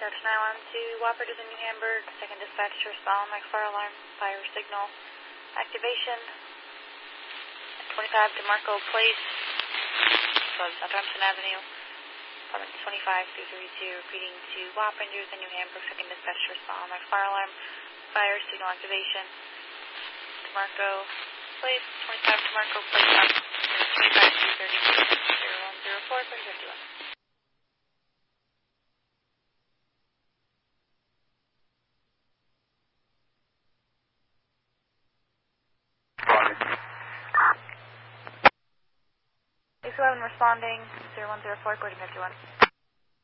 Production Island to Operators in New Hamburg. Second dispatch to respond. My fire alarm, fire signal activation. 25 DeMarco Place, Southampton Avenue. Apartment 25-232. Repeating to Operators in New Hamburg. Second dispatch to respond. My fire alarm, fire signal activation. DeMarco Place, 25 DeMarco Place, 25-232. 0104, 351. Responding, 0104, 51.